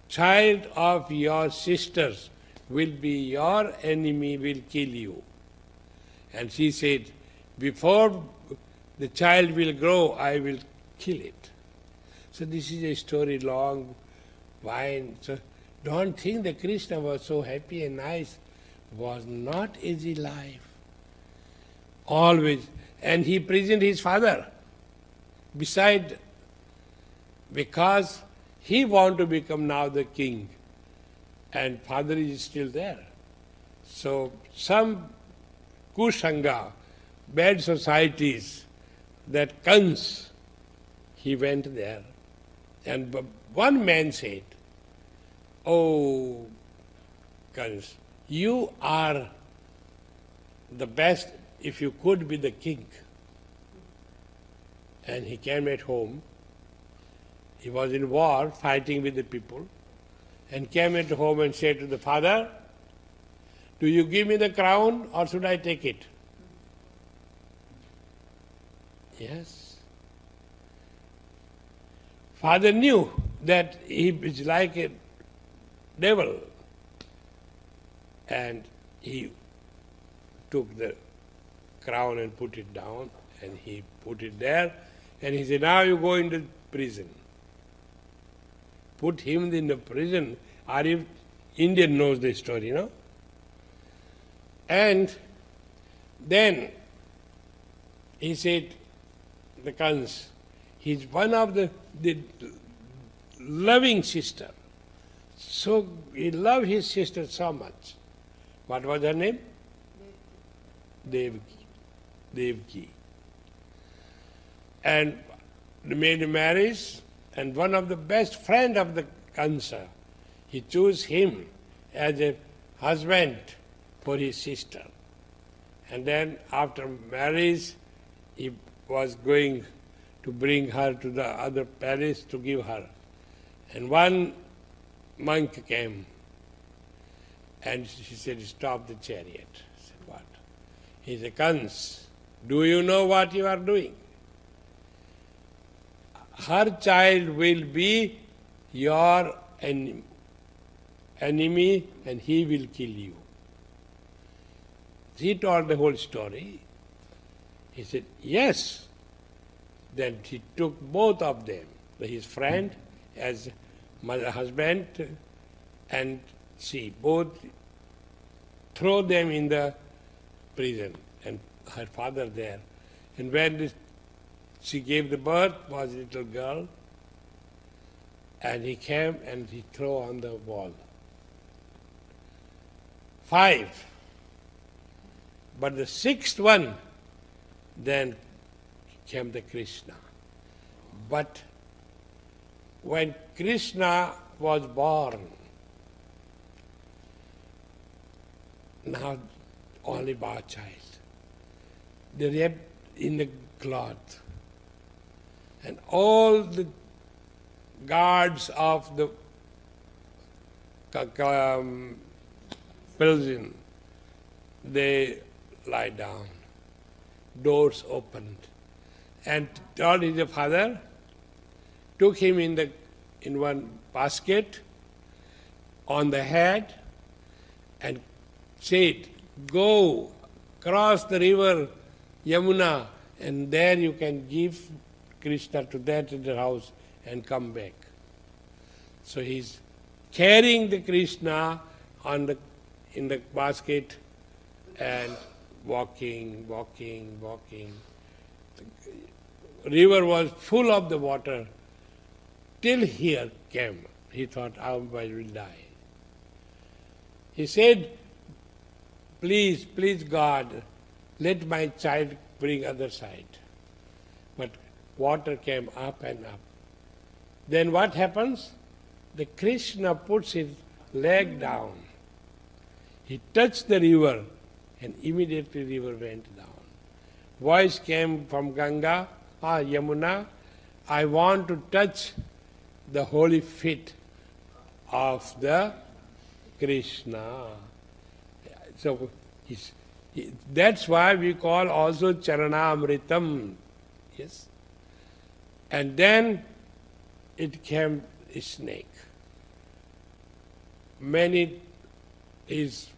child of your sisters will be your enemy, will kill you. And she said, before the child will grow, I will kill it. So this is a story long, wine. So don't think that Krishna was so happy and nice. Was not easy life. Always. And he prisoned his father. Because he want to become now the king. And father is still there. So some kusanga, bad societies, that Kans, he went there. And one man said, "Oh, Kans, you are the best if you could be the king." And he came at home. He was in war, fighting with the people, and came at home and said to the father, "Do you give me the crown or should I take it?" Yes. Father knew that he is like a devil. And he took the crown and put it down, and he put it there, and he said, "Now you go into prison." Put him in the prison. Arif, Indian knows the story, no? And then he said, the Kans, he's one of the loving sister. So he loved his sister so much. What was her name? Devaki. Devaki. And they made a marriage, and one of the best friend of the Kansa, he chose him as a husband for his sister. And then after marriage, he was going to bring her to the other palace to give her. And one monk came, and she said, "Stop the chariot." I said, "What?" He said, "Kans, do you know what you are doing? Her child will be your enemy, and he will kill you." He told the whole story. He said, "Yes." Then he took both of them, his friend as husband, and she both throw them in the prison, and her father there. And when she gave the birth, was a little girl, and he came and he threw on the wall. 5. But the 6th one, then came the Krishna. But when Krishna was born, now only boy child, they wrapped in the cloth, and all the guards of the prison, they lie down. Doors opened, and told his father, took him in one basket on the head, and said, "Go cross the river Yamuna, and there you can give Krishna to that in the house and come back." So he's carrying the Krishna in the basket and walking. The river was full of the water till here came. He thought, I will die. He said, please God, let my child bring other side. But water came up and up. Then what happens? The Krishna puts his leg down. He touched the river, and immediately the river went down. Voice came from Yamuna, I want to touch the holy feet of the Krishna. So that's why we call also Charanamritam. Yes. And then it came a snake. many his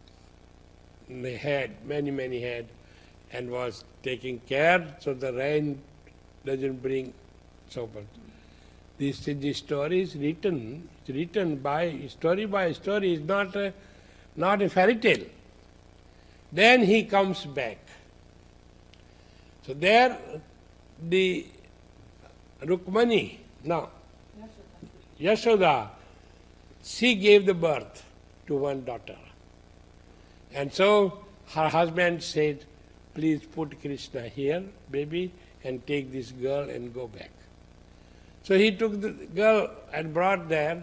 had, many had, and was taking care so the rain doesn't bring so much. The story is written. It's written by story, is not a fairy tale. Then he comes back. So there, the Rukmani, no, Yashoda, she gave the birth to one daughter. And so her husband said, please put Krishna here, baby, and take this girl and go back. So he took the girl and brought there.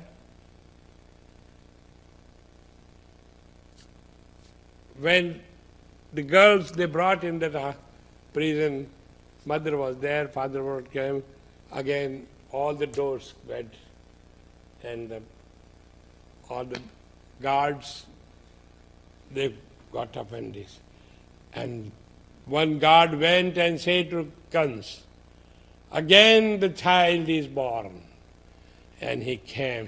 When the girls they brought in the prison, mother was there, father came, again all the doors went and all the guards, they got up and this. And one guard went and said to Kans, again the child is born. And he came.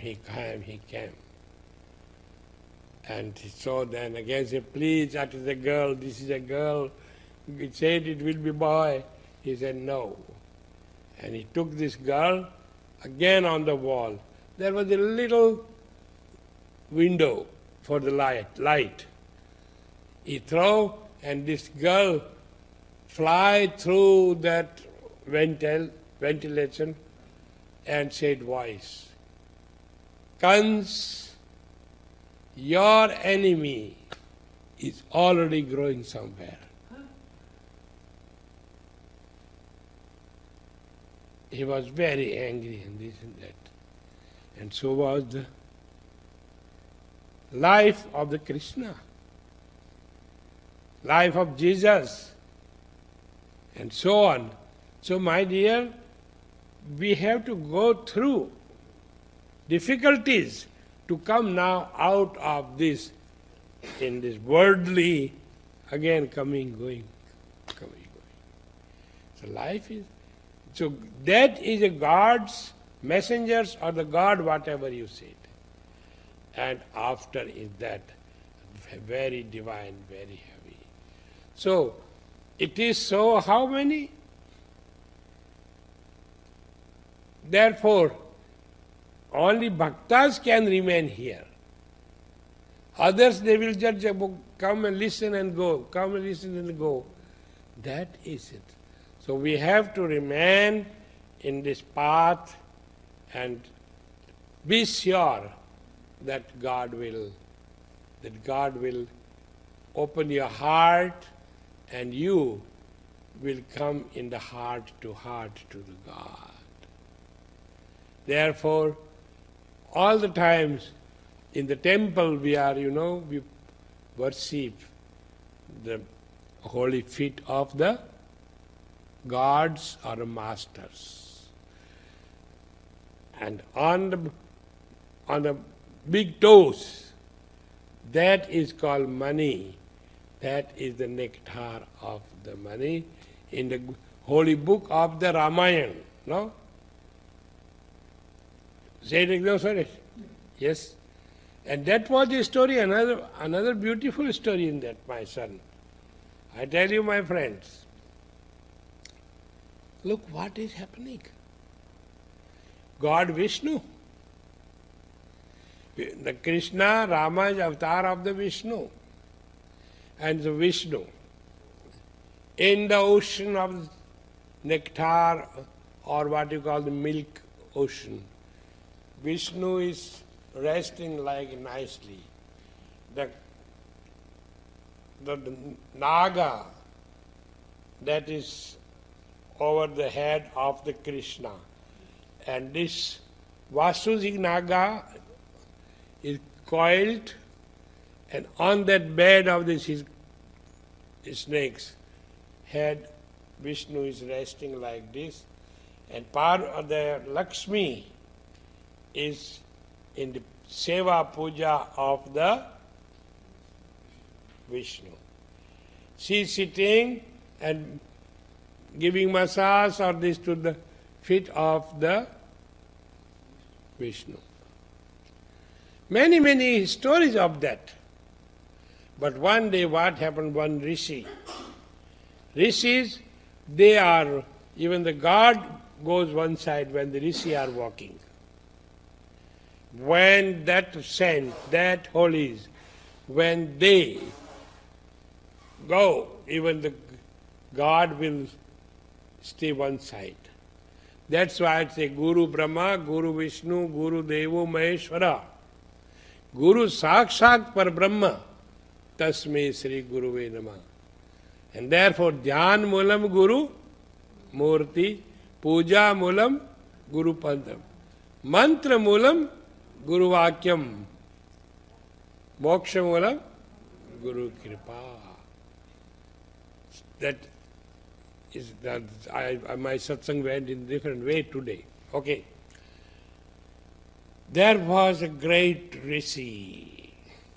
And so then again said, please, that is a girl, this is a girl. He said it will be boy. He said no. And he took this girl again on the wall. There was a little window for the light. He threw, and this girl fly through that ventilation and said voice, Kans, your enemy is already growing somewhere. He was very angry and this and that. And so was the life of the Krishna, life of Jesus, and so on. So my dear, we have to go through difficulties to come now out of this, in this worldly, again coming, going. So life is, so that is a God's messengers or the God, whatever you said. And after is that very divine, very heavy. So it is so how many? Therefore, only bhaktas can remain here. Others, they will just come and listen and go, come and listen and go. That is it. So we have to remain in this path and be sure that God will open your heart and you will come in the heart to the God. Therefore, all the times in the temple we are, we worship the holy feet of the gods or masters. And on the big toes, that is called money. That is the nectar of the money in the holy book of the Ramayana. No? Say it again, sorry. Yes. And that was the story, another beautiful story in that, my son. I tell you, my friends, look what is happening. God Vishnu. The Krishna, Rama is avatar of the Vishnu. And the Vishnu, in the ocean of nectar, or what you call the milk ocean, Vishnu is resting like nicely. The Naga that is over the head of the Krishna. And this Vasuji Naga is coiled, and on that bed of this snake's head, Vishnu is resting like this, and part of the Lakshmi is in the Seva Puja of the Vishnu. She is sitting and giving massage or this to the feet of the Vishnu. Many, many stories of that. But one day what happened, one rishi. Rishis, they are, even the god goes one side when the rishi are walking. When that saint, that holies, when they go, even the God will stay one side. That's why I say Guru Brahma, Guru Vishnu, Guru Devo Maheshwara. Guru Sakshat Par Brahma, Tasmai Sri Guruve Namah. And therefore Dhyan Mulam Guru Murti, Puja Mulam Guru Padam, Mantra Mulam Guru Vakyam, Moksha Mulam Guru Kripa. That is that my satsang went in different way today. Okay. There was a great rishi,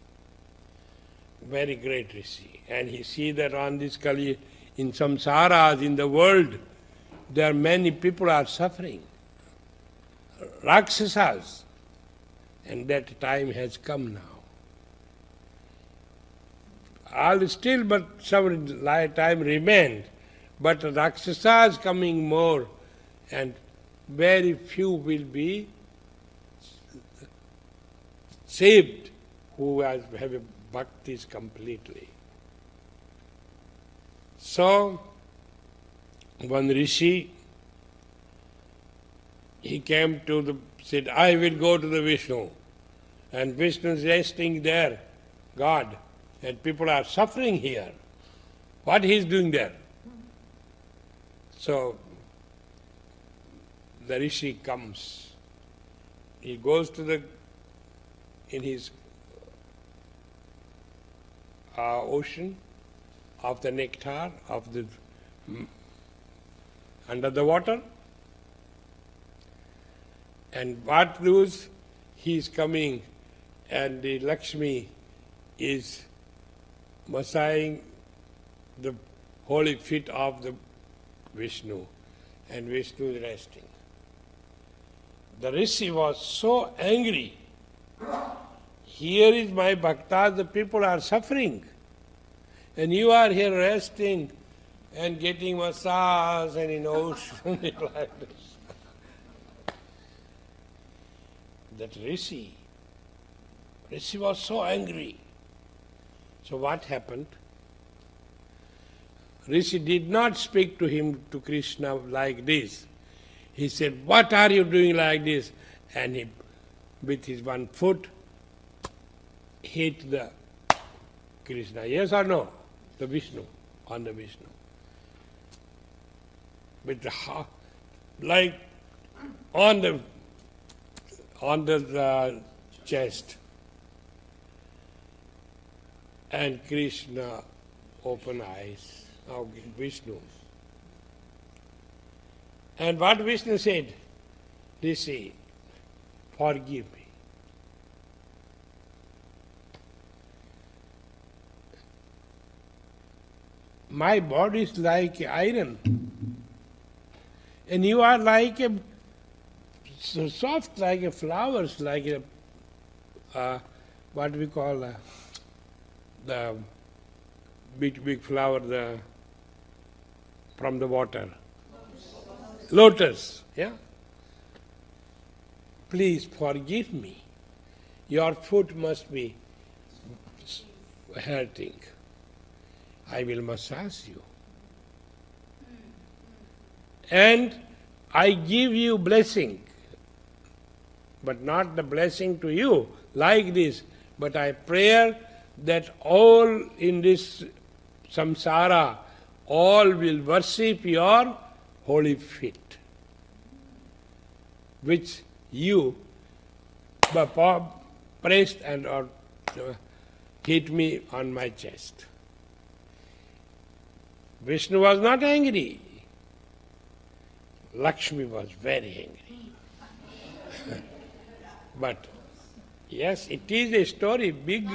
very great rishi, and he see that on this Kali, in samsaras, in the world, there are many people are suffering, Rakshasas, and that time has come now. All still, but some time remained, but Rakshasas coming more, and very few will be saved who have a bhaktis completely. So, one rishi, he came to said, I will go to the Vishnu. And Vishnu is resting there, God, and people are suffering here. What he is doing there? So, the rishi comes. He goes to in his ocean of the nectar of the under the water, and what news? He is coming, and the Lakshmi is massaging the holy feet of the Vishnu, and Vishnu is resting. The rishi was so angry. Here is my bhaktas, the people are suffering, and you are here resting and getting massage and in ocean like this. That rishi was so angry. So what happened? Rishi did not speak to him, to Krishna, like this. He said, what are you doing like this? And he, with his one foot, hit the Krishna. Yes or no? The Vishnu, on the Vishnu. With the, like on the chest. And Krishna open eyes. Now Vishnu. And what Vishnu said? Rishi, forgive me. My body is like iron, and you are like so soft, like a flowers, like a what we call the big flower from the water. Lotus, yeah? Please forgive me. Your foot must be hurting. I will massage you. And I give you blessing, but not the blessing to you like this, but I pray that all in this samsara, all will worship your holy feet, which you pressed and hit me on my chest. Vishnu was not angry. Lakshmi was very angry. But yes, it is a story, big,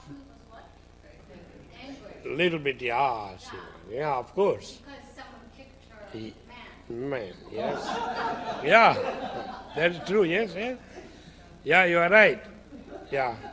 little bit, yeah, of course. Because someone kicked her Man, yes. Yeah, that's true, yes. Yeah, you are right. Yeah.